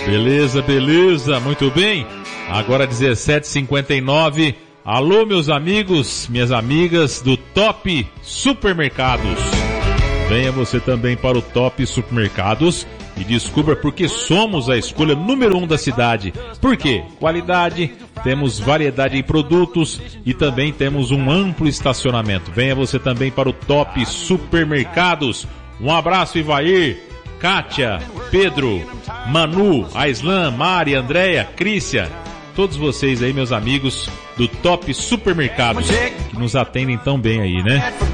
Beleza, muito bem. Agora 17h59. Alô, meus amigos, minhas amigas do Top Supermercados. Venha você também para o Top Supermercados e descubra por que somos a escolha número 1 da cidade. Por quê? Qualidade, temos variedade em produtos e também temos um amplo estacionamento. Venha você também para o Top Supermercados. Um abraço, Ivair, Kátia, Pedro, Manu, Aislan, Mari, Andréia, Crícia. Todos vocês aí, meus amigos do Top Supermercados, que nos atendem tão bem aí, né?